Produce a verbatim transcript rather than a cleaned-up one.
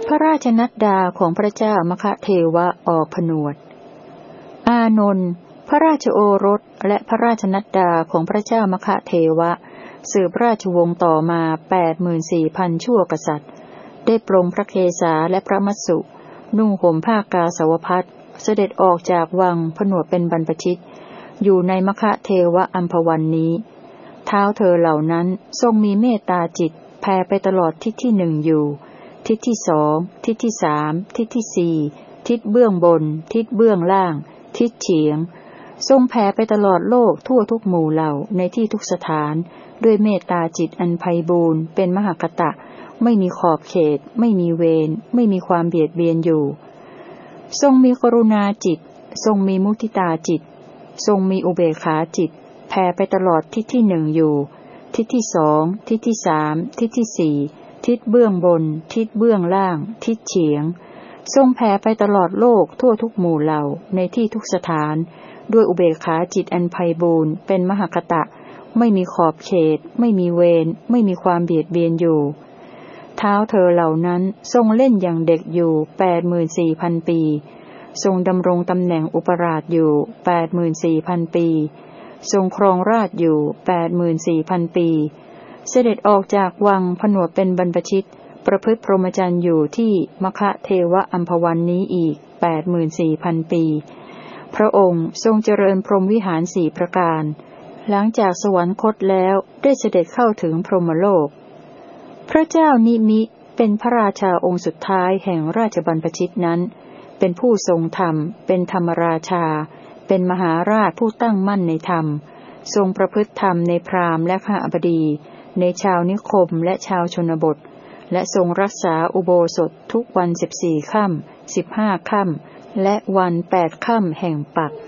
พระราชนัดดาของพระเจ้ามคเทวะออกผนวดอานนท์พระราชโอรสและพระราชนัดดาของพระเจ้ามคเทวะสืบราชวงศ์ต่อมาแปดหมื่นสี่พันชั่วกษัตริย์ได้ปรงพระเกศาและพระมัสสุนุ่งห่มผ้ากาสาวพัสเสด็จออกจากวังผนวดเป็นบรรพชิตอยู่ในมคเทวะอัมพวันนี้เท้าเธอเหล่านั้นทรงมีเมตตาจิตแผ่ไปตลอดทิศที่หนึ่งอยู่ทิศที่สองทิศที่สามทิศที่สี่ทิศเบื้องบนทิศเบื้องล่างทิศเฉียงทรงแผ่ไปตลอดโลกทั่วทุกหมู่เหล่าในที่ทุกสถานด้วยเมตตาจิตอันไพบูรณ์เป็นมหากตะไม่มีขอบเขตไม่มีเวรไม่มีความเบียดเบียนอยู่ทรงมีกรุณาจิตทรงมีมุทิตาจิตทรงมีอุเบกขาจิตแผ่ไปตลอดทิศที่หนึ่งอยู่ทิศที่สองทิศที่สามทิศที่สี่ทิศเบื้องบนทิศเบื้องล่างทิศเฉียงทรงแผ่ไปตลอดโลกทั่วทุกหมู่เหล่าในที่ทุกสถานด้วยอุเบกขาจิตอันไพบูรณ์เป็นมหากตะไม่มีขอบเขตไม่มีเวรไม่มีความเบียดเบียนอยู่เท้าเธอเหล่านั้นทรงเล่นอย่างเด็กอยู่แปดหมื่นสี่พันปีทรงดำรงตำแหน่งอุปราชอยู่แปดหมื่นสี่พันปีทรงครองราชอยู่แปดหมื่นสี่พันปีเสด็จออกจากวังผนวดเป็นบรรพชิตประพฤติพรหมจรรย์อยู่ที่มคเทวะอัมพวันนี้อีกแปดหมื่นสี่พันปีพระองค์ทรงเจริญพรหมวิหารสี่ประการหลังจากสวรรคตแล้วได้เสด็จเข้าถึงพรหมโลกพระเจ้านิมิเป็นพระราชาองค์สุดท้ายแห่งราชบรรพชิตนั้นเป็นผู้ทรงธรรมเป็นธรรมราชาเป็นมหาราชผู้ตั้งมั่นในธรรมทรงประพฤติธรรมในพราหมณ์และข้าบดีในชาวนิคมและชาวชนบทและทรงรักษาอุโบสถทุกวันสิบสี่ค่ำสิบห้าค่ำและวันแปดค่ำแห่งปัก